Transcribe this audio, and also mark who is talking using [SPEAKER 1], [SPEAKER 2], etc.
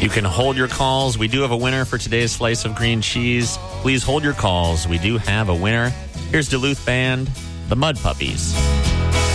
[SPEAKER 1] You can hold your calls. We do have a winner for today's slice of green cheese. Please hold your calls. We do have a winner. Here's Duluth Band, the Mud Puppies.